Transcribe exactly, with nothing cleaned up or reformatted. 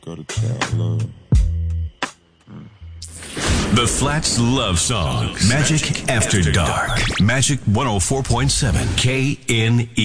Go to child love. The Flats Love Songs. Magic After Dark. Magic one oh four point seven K N E.